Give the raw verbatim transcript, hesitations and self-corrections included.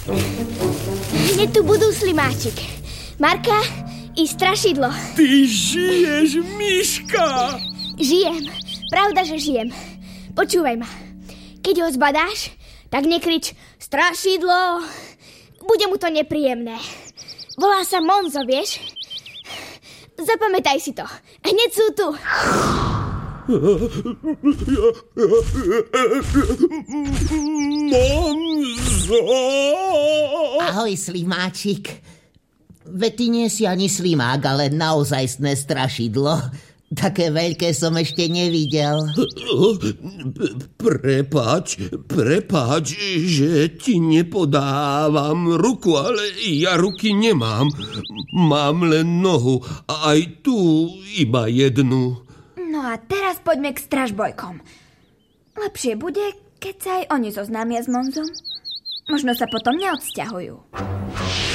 Hneď tu budú, Slimáčik. Marka i strašidlo. Ty žiješ, Miška! Žijem, pravda, že žijem. Počúvaj ma. Keď ho zbadáš, tak nekrič strašidlo. Bude mu to nepríjemné. Volá sa Monzo, vieš? Zapamätaj si to. Hneď sú tu. Monzo! Ahoj, Slimáčik. Veď ty nie si ani slimák, ale naozajstné strašidlo. Také veľké som ešte nevidel. Prepáč, prepáč, že ti nepodávam ruku, ale ja ruky nemám. Mám len nohu a aj tu iba jednu. No a teraz poďme k stražbojkom. Lepšie bude, keď sa aj oni zoznámia s Monzom. Možno sa potom neodsťahujú.